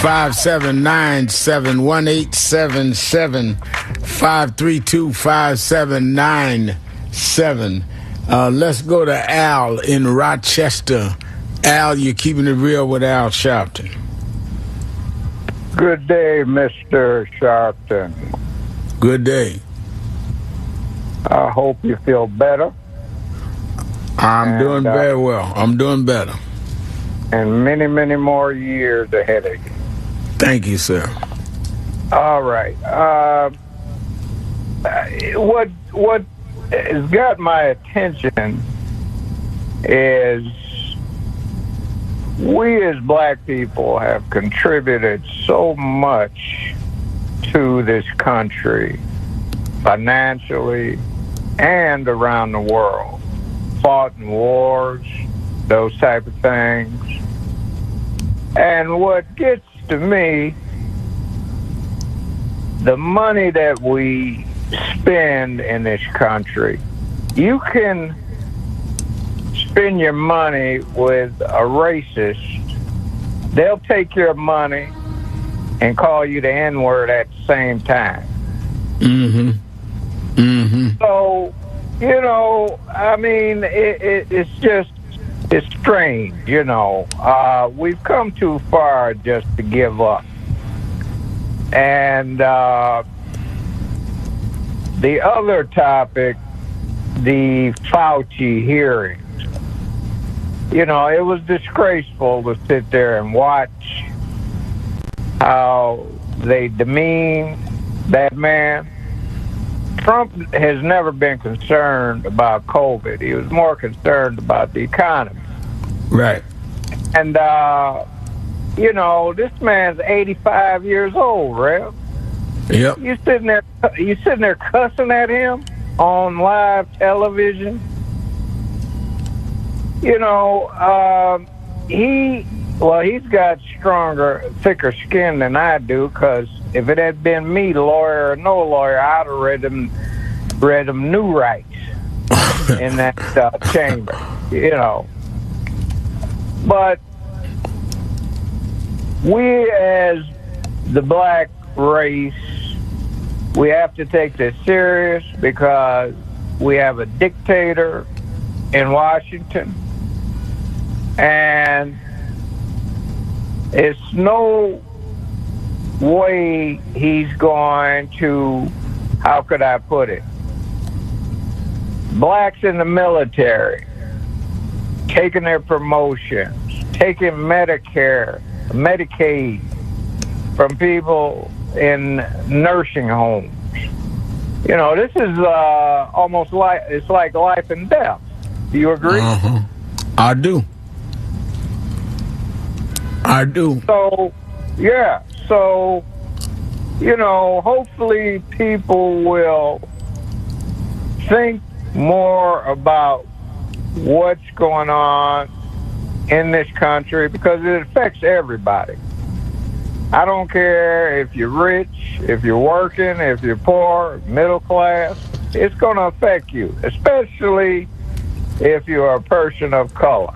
5797 1877 532 5797. Let's go to Al in Rochester. Al, you're keeping it real with Al Sharpton. Good day, Mr. Sharpton. Good day. I hope you feel better. I'm doing very well. I'm doing better. And many, many more years ahead of you. Thank you, sir. All right. What has got my attention is we as black people have contributed so much to this country financially and around the world. Fought in wars, those type of things. And what gets to me, the money that we spend in this country, you can spend your money with a racist. They'll take your money and call you the N-word at the same time. Mm-hmm. Mm-hmm. So, I mean, it's strange, We've come too far just to give up. And the other topic, the Fauci hearings. It was disgraceful to sit there and watch how they demean that man. Trump has never been concerned about COVID. He was more concerned about the economy. Right. And, this man's 85 years old, Rev. Yep. You sitting there cussing at him on live television. He's got stronger, thicker skin than I do, because if it had been me, lawyer or no lawyer, I'd have read him new rights in that chamber, But we as the black race, we have to take this serious because we have a dictator in Washington, and it's no way he's going to, how could I put it, blacks in the military taking their promotions, taking Medicare, Medicaid from people in nursing homes. This is almost like, it's like life and death. Do you agree? Uh-huh. I do. So, yeah. So, hopefully people will think more about what's going on in this country, because it affects everybody. I don't care if you're rich, if you're working, if you're poor, middle class. It's going to affect you, especially if you're a person of color.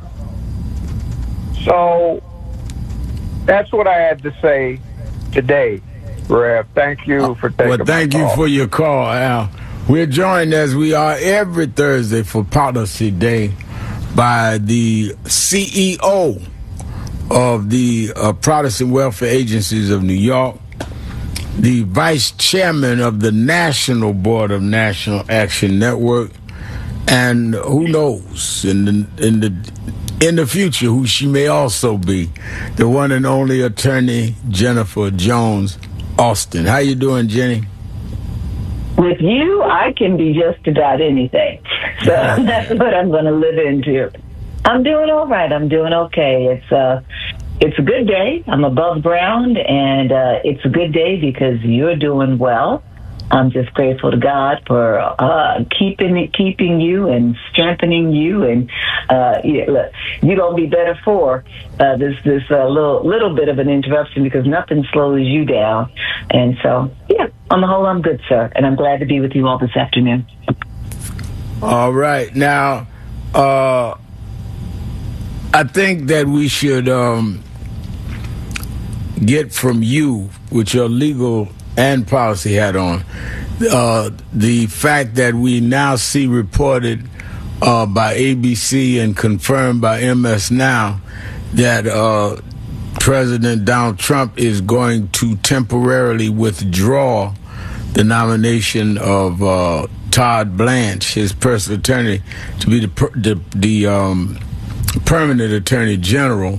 So that's what I had to say today, Rev. Thank you for taking my call. Thank you for your call, Al. We're joined, as we are every Thursday for Policy Day, by the CEO of the Protestant Welfare Agencies of New York, the Vice Chairman of the National Board of National Action Network, and who knows, in the future, who she may also be, the one and only Attorney Jennifer Jones Austin. How you doing, Jenny? With you, I can be just about anything. So that's what I'm going to live into. I'm doing all right. I'm doing okay. It's a good day. I'm above ground, and it's a good day because you're doing well. I'm just grateful to God for keeping you and strengthening you, and look, you're gonna be better for this little bit of an interruption, because nothing slows you down. And so, yeah, on the whole, I'm good, sir, and I'm glad to be with you all this afternoon. All right, now I think that we should get from you, with your legal and policy hat on, the fact that we now see reported by ABC and confirmed by MS Now that President Donald Trump is going to temporarily withdraw the nomination of Todd Blanche, his personal attorney, to be the permanent attorney general,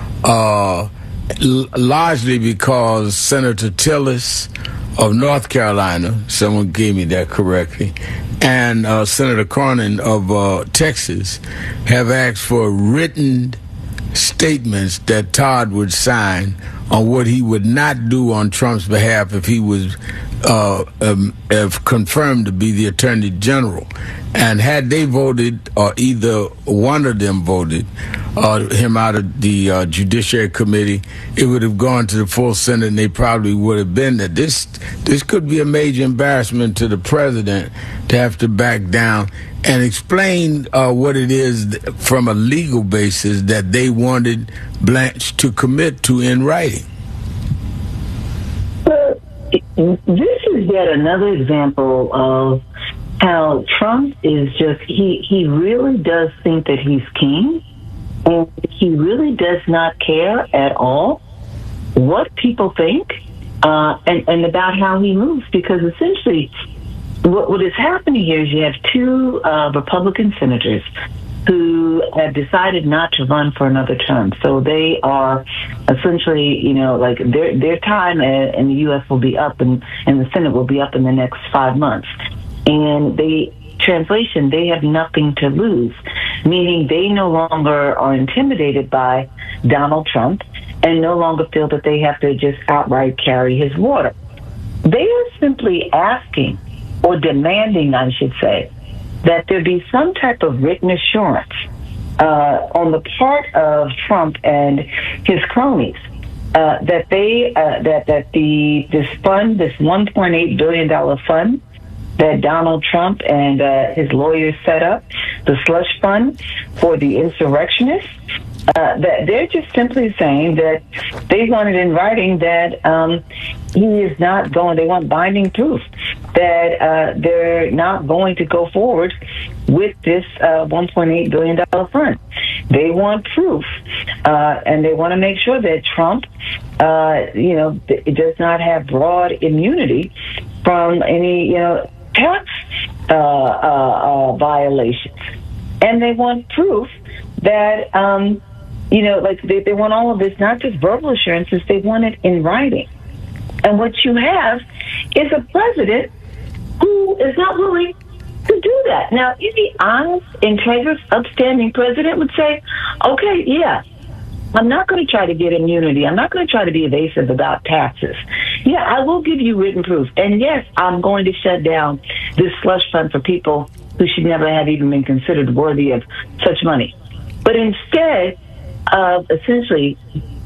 largely because Senator Tillis of North Carolina, someone gave me that correctly, and Senator Cornyn of Texas have asked for written statements that Todd would sign on what he would not do on Trump's behalf if he was confirmed to be the Attorney General. And had they voted, or either one of them voted him out of the Judiciary Committee, it would have gone to the full Senate, and they probably would have been that this could be a major embarrassment to the president to have to back down and explain what it is from a legal basis that they wanted Blanche to commit to in writing. This is yet another example of how Trump is just, he really does think that he's king, and he really does not care at all what people think and about how he moves, because essentially what is happening here is you have two Republican senators who have decided not to run for another term. So they are essentially, like their time in the U.S. will be up, and the Senate will be up in the next 5 months. And they have nothing to lose, meaning they no longer are intimidated by Donald Trump and no longer feel that they have to just outright carry his water. They are simply asking, or demanding, I should say, that there be some type of written assurance on the part of Trump and his cronies that this fund, this $1.8 billion fund that Donald Trump and his lawyers set up, the slush fund for the insurrectionists, that they're just simply saying that they want it in writing that he is not going, they want binding proof that they're not going to go forward with this $1.8 billion fund. They want proof, and they want to make sure that Trump, does not have broad immunity from any, tax violations. And they want proof that, they want all of this, not just verbal assurances, they want it in writing. And what you have is a president who is not willing to do that. Now, any honest, integrous, upstanding president would say, okay, yeah, I'm not going to try to get immunity. I'm not going to try to be evasive about taxes. Yeah, I will give you written proof. And yes, I'm going to shut down this slush fund for people who should never have even been considered worthy of such money. But instead of essentially,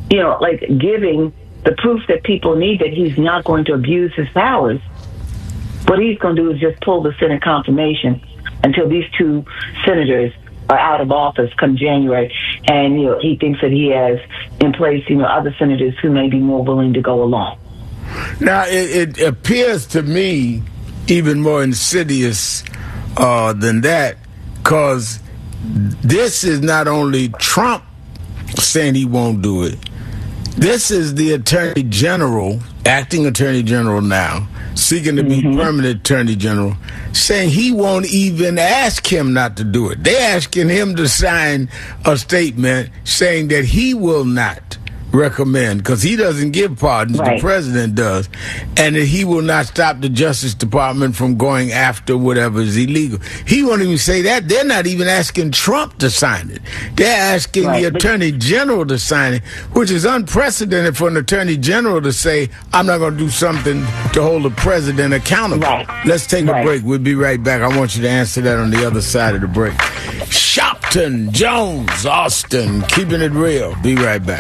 giving the proof that people need that he's not going to abuse his powers, what he's going to do is just pull the Senate confirmation until these two senators are out of office come January, and he thinks that he has in place other senators who may be more willing to go along. Now it appears to me even more insidious than that, because this is not only Trump saying he won't do it. This is the Attorney General, acting Attorney General now, seeking to be permanent Attorney General, saying he won't even ask him not to do it. They're asking him to sign a statement saying that he will not recommend, because he doesn't give pardons, right. The president does, and that he will not stop the Justice Department from going after whatever is illegal. He won't even say that. They're not even asking Trump to sign it. They're asking the Attorney General to sign it, which is unprecedented for an Attorney General to say, I'm not going to do something to hold the president accountable. Right. Let's take a break. We'll be right back. I want you to answer that on the other side of the break. Shopton, Jones, Austin, keeping it real. Be right back.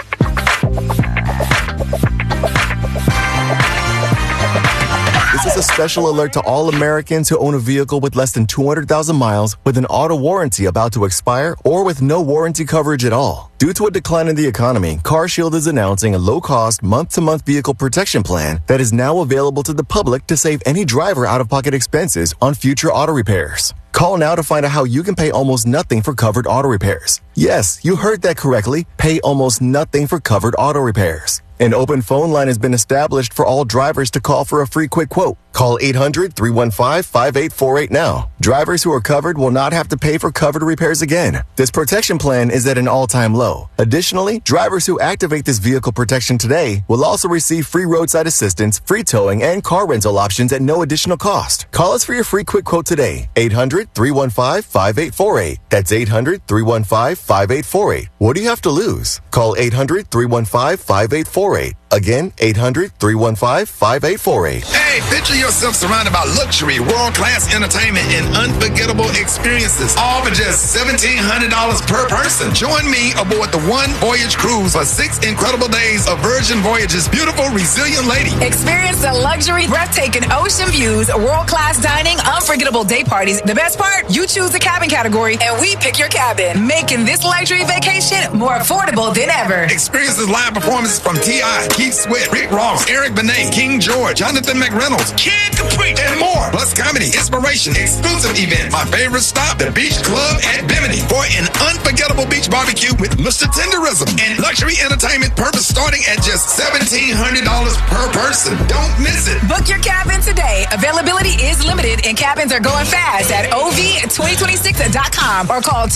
This is a special alert to all Americans who own a vehicle with less than 200,000 miles with an auto warranty about to expire or with no warranty coverage at all. Due to a decline in the economy, CarShield is announcing a low-cost, month-to-month vehicle protection plan that is now available to the public to save any driver out-of-pocket expenses on future auto repairs. Call now to find out how you can pay almost nothing for covered auto repairs. Yes, you heard that correctly. Pay almost nothing for covered auto repairs. An open phone line has been established for all drivers to call for a free quick quote. Call 800-315-5848 now. Drivers who are covered will not have to pay for covered repairs again. This protection plan is at an all-time low. Additionally, drivers who activate this vehicle protection today will also receive free roadside assistance, free towing, and car rental options at no additional cost. Call us for your free quick quote today. 800-315-5848. That's 800-315-5848. What do you have to lose? Call 800-315-5848. Again, 800-315-5848. Hey, picture yourself surrounded by luxury, world-class entertainment, and unforgettable experiences, all for just $1,700 per person. Join me aboard the One Voyage Cruise for 6 incredible days of Virgin Voyage's beautiful, resilient lady. Experience the luxury, breathtaking ocean views, world-class dining, unforgettable day parties. The best part? You choose the cabin category, and we pick your cabin, making this luxury vacation more affordable than ever. Experience this live performances from T.I., Keith Sweat, Rick Ross, Eric Benet, King George, Jonathan McReynolds, Kid Capri, and more. Plus comedy, inspiration, exclusive events. My favorite stop, the Beach Club at Bimini for an unforgettable beach barbecue with Mr. Tenderism and luxury entertainment purpose starting at just $1,700 per person. Don't miss it. Book your cabin today. Availability is limited and cabins are going fast at ov2026.com or call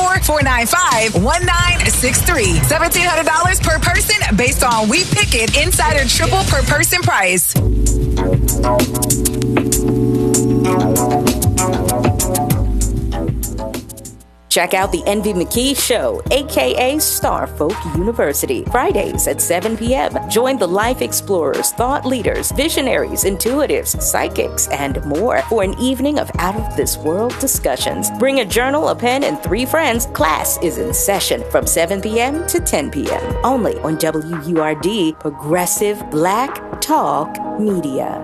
214-495-1963. $1,700 per person based on We Pick It Insider Triple per person price. Check out the Envy McKee Show, a.k.a. Star Folk University, Fridays at 7 p.m. Join the life explorers, thought leaders, visionaries, intuitives, psychics, and more for an evening of out-of-this-world discussions. Bring a journal, a pen, and 3 friends. Class is in session from 7 p.m. to 10 p.m. Only on WURD, Progressive Black Talk Media.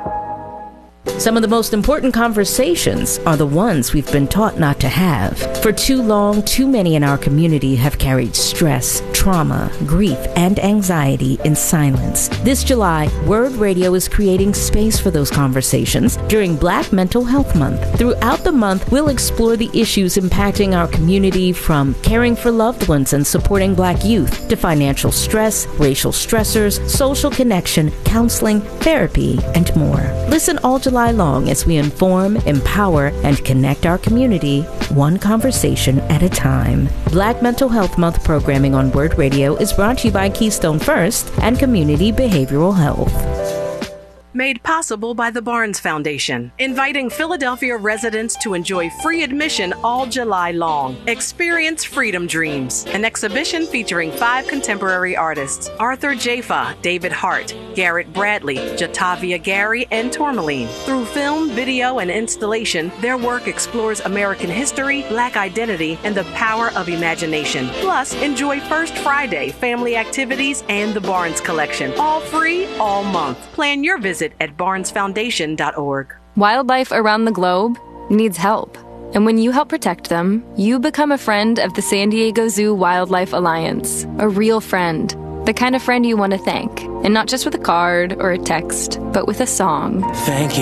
Some of the most important conversations are the ones we've been taught not to have. For too long, too many in our community have carried stress, trauma, grief, and anxiety in silence. This July, Word Radio is creating space for those conversations during Black Mental Health Month. Throughout the month, we'll explore the issues impacting our community, from caring for loved ones and supporting Black youth to financial stress, racial stressors, social connection, counseling, therapy, and more. Listen all July long as we inform, empower, and connect our community, one conversation at a time. Black Mental Health Month programming on Word Radio is brought to you by Keystone First and Community Behavioral Health. Made possible by the Barnes Foundation, inviting Philadelphia residents to enjoy free admission all July long. Experience Freedom Dreams, an exhibition featuring 5 contemporary artists: Arthur Jafa, David Hart, Garrett Bradley, Jatavia Gary, and Tourmaline. Through film, video, and installation, their work explores American history, Black identity, and the power of imagination. Plus, enjoy First Friday, family activities, and the Barnes Collection. All free, all month. Plan your visit at barnesfoundation.org. Wildlife around the globe needs help. And when you help protect them, you become a friend of the San Diego Zoo Wildlife Alliance. A real friend. The kind of friend you want to thank. And not just with a card or a text, but with a song. Thank